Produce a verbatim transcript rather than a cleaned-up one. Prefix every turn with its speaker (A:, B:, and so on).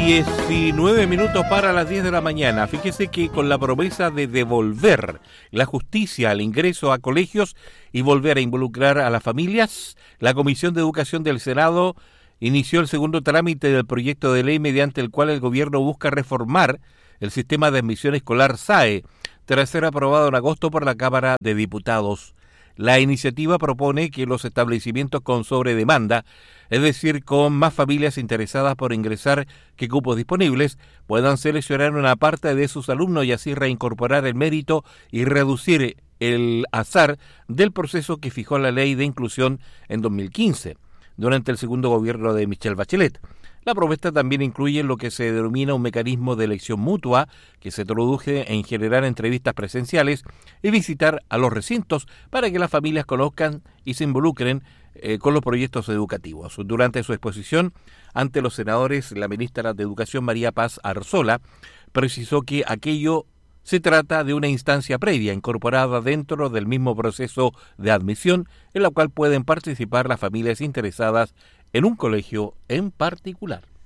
A: diecinueve minutos para las diez de la mañana. Fíjese que con la promesa de devolver la justicia al ingreso a colegios y volver a involucrar a las familias, la Comisión de Educación del Senado inició el segundo trámite del proyecto de ley mediante el cual el gobierno busca reformar el sistema de admisión escolar S A E, tras ser aprobado en agosto por la Cámara de Diputados. La iniciativa propone que los establecimientos con sobredemanda, es decir, con más familias interesadas por ingresar que cupos disponibles, puedan seleccionar una parte de sus alumnos y así reincorporar el mérito y reducir el azar del proceso que fijó la Ley de Inclusión en dos mil quince, durante el segundo gobierno de Michelle Bachelet. La propuesta también incluye lo que se denomina un mecanismo de elección mutua que se traduce en generar entrevistas presenciales y visitar a los recintos para que las familias conozcan y se involucren eh, con los proyectos educativos. Durante su exposición ante los senadores, la ministra de Educación, María Paz Arzola, precisó que aquello se trata de una instancia previa incorporada dentro del mismo proceso de admisión en la cual pueden participar las familias interesadas en un colegio en particular.